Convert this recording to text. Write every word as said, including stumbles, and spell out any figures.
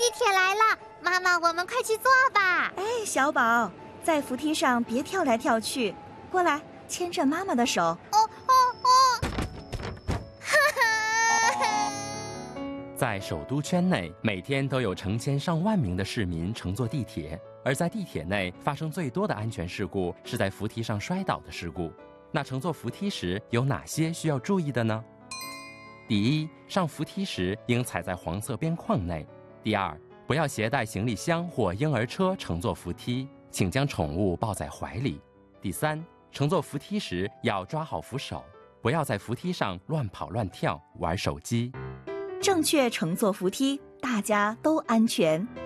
地铁来了，妈妈，我们快去坐吧。 哎，小宝，在扶梯上别跳来跳去，过来，牵着妈妈的手。哦哦哦！哈哈！在首都圈内，每天都有成千上万名的市民乘坐地铁，而在地铁内发生最多的安全事故是在扶梯上摔倒的事故。那乘坐扶梯时有哪些需要注意的呢？第一，上扶梯时应踩在黄色边框内。第二，不要携带行李箱或婴儿车乘坐扶梯，请将宠物抱在怀里。第三，乘坐扶梯时要抓好扶手，不要在扶梯上乱跑乱跳玩手机。 正确乘坐扶梯，大家都安全。